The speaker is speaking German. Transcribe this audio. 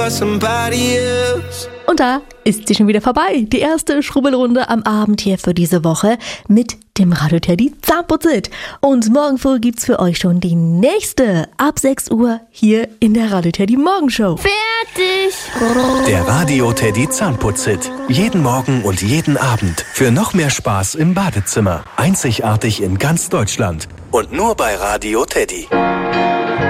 for somebody else. Und da ist sie schon wieder vorbei. Die erste Schrubbelrunde am Abend hier für diese Woche mit dem Radio Teddy Zahnputz-Hit. Und morgen früh gibt's für euch schon die nächste ab 6 Uhr hier in der Radio Teddy Morgenshow. Fertig! Der Radio Teddy Zahnputz-Hit. Jeden Morgen und jeden Abend. Für noch mehr Spaß im Badezimmer. Einzigartig in ganz Deutschland. Und nur bei Radio Teddy.